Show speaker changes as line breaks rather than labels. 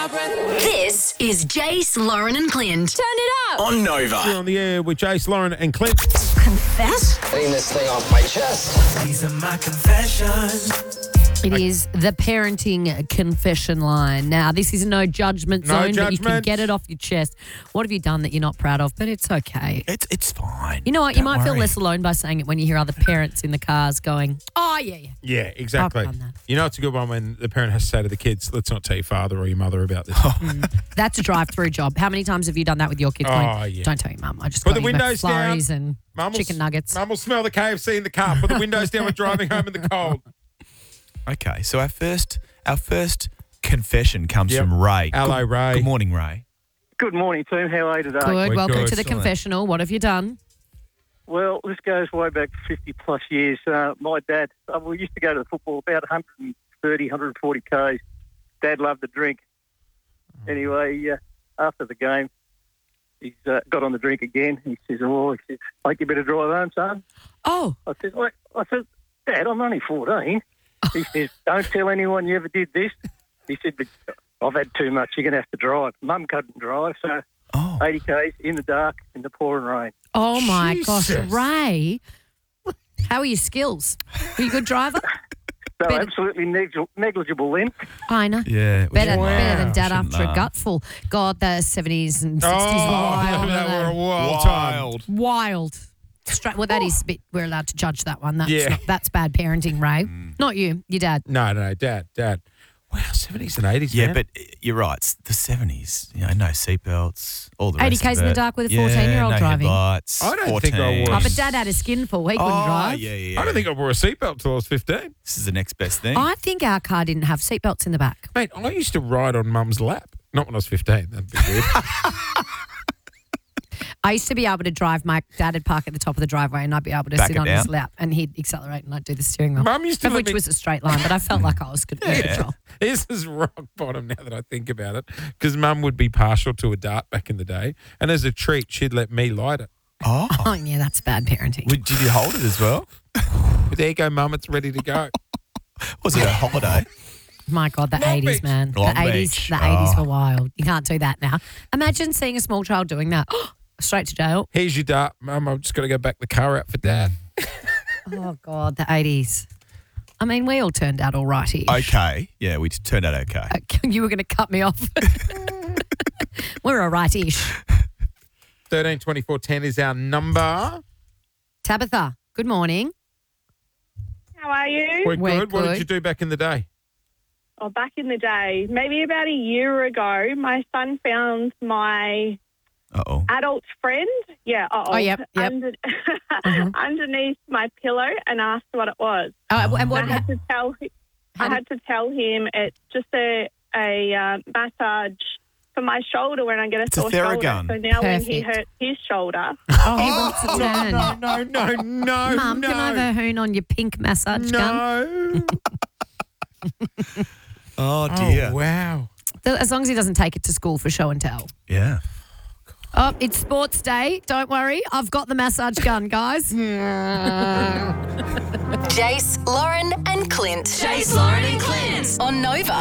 This is Jace, Lauren and Clint. Turn it up.
On Nova.
You're on the air with Jace, Lauren and Clint.
Confess?
Getting this thing off my chest.
These are my confessions.
It is the parenting confession line. Now, this is no judgment
No
zone, but you can
judgment.
get it off your chest. What have you done that you're not proud of? But it's okay.
It's fine.
You know what? You
Don't
might feel
worry.
less alone by saying it when you hear other parents in the cars going, oh, yeah.
Yeah, exactly.
I've done that.
You know, it's a good one when the parent has to say to the kids, let's not tell your father or your mother about this.
That's a drive-through job. How many times have you done that with your kids?
Oh,
Going,
yeah.
Don't tell your mum. I just
Put
got
the
you
windows down.
McFlurries and
Mum will
chicken nuggets.
Mum will smell the KFC in the car. Put the windows down. We're driving home in the cold.
Okay, so our first confession comes
Yep.
from Ray.
Hello,
Good-
Ray.
Good morning, Ray.
Good morning, team. How are you today?
Good.
We're
Welcome
good.
to the
Excellent.
confessional. What have you done?
Well, this goes way back 50 plus years. My dad, we used to go to the football about 130, 140 Ks. Dad loved to drink. Anyway, after the game, he's got on the drink again. He says, I think you better drive home, son.
Oh,
I said, Dad, I'm only 14. He says, don't tell anyone you ever did this. He said, but I've had too much. You're going to have to drive. Mum couldn't drive, so
Oh,
80 Ks in the dark, in the pouring rain.
oh my
Jesus.
gosh. Ray, how are your skills? Are you a good driver?
So
Better-
absolutely negligible then.
I know.
yeah.
Better
Wow.
than dad
Shouldn't
after a
laugh.
gutful. God, the 70s and 60s
Oh,
were wild.
that
weren't
were a
they?
wild time.
Wild.
Wild. Well, that is a bit, we're allowed to judge that one. That's,
Yeah.
that's bad parenting, Ray. Not you, your dad.
No, Dad. Wow, 70s and 80s,
Yeah,
man.
but you're right. It's the 70s. You know, no seatbelts, all the
80
rest of
Ks in the
it.
dark with a
Yeah,
14-year-old
no
driving.
Headlights,
I don't think I
14.
would.
Oh, but dad had a skinful. He couldn't
Oh,
drive.
yeah.
I don't think I wore a seatbelt till I was 15.
This is the next best thing.
I think our car didn't have seatbelts in the back.
Mate, I used to ride on Mum's lap. Not when I was 15. That'd be weird.
I used to be able to drive. My dad would park at the top of the driveway and I'd be able to
Back
sit
it
on his
down.
lap and he'd accelerate and I'd do the steering wheel.
Mum used to let
Which
me-
was a straight line, but I felt like I was good in control.
This is rock bottom now that I think about it. Because Mum would be partial to a dart back in the day. And as a treat, she'd let me light it.
Oh,
Oh, yeah, that's bad parenting.
did you hold it as well?
There you go, Mum. It's ready to go.
Was it a holiday?
My God, the
Long
80s,
Beach.
man.
Long
the 80s,
Beach.
the 80s
Oh.
were wild. You can't do that now. Imagine seeing a small child doing that. Straight to jail.
Here's your dart, Mum. I've just got to go back the car out for Dad.
Oh, God, the 80s. I mean, we all turned out all righty.
Okay. Yeah, we turned out okay.
You were going to cut me off. We're all righty-ish.
13 24 10 is our number.
Tabitha, good morning.
How are you?
We're
We're
good. What
good.
did you do back in the day?
Oh, back in the day, maybe about a year ago, my son found my
Uh-oh.
adult friend. Yeah.
Oh, yep.
Underneath my pillow and asked what it was.
And what,
I had to tell. I had to tell him it's just a massage for my shoulder when I get a
It's a
sore shoulder.
Theragun.
So now when he
Perfect.
hurts his shoulder,
oh, he wants a turn.
No.
Mum,
no.
can I have a hoon on your pink massage gun?
No.
Oh, dear.
Oh, wow.
As long as he doesn't take it to school for show and tell.
Yeah.
Oh, it's sports day. Don't worry. I've got the massage gun, guys.
Jace, Lauren and Clint. Jace, Lauren and Clint. On Nova.